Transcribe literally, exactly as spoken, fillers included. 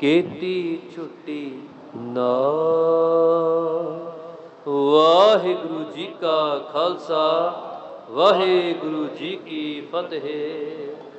ਕੀਤੀ ਛੁੱਟੀ ਨਾਮ। ਵਾਹਿਗੁਰੂ ਜੀ ਕਾ ਖਾਲਸਾ, ਵਾਹਿਗੁਰੂ ਜੀ ਕੀ ਫਤਿਹ।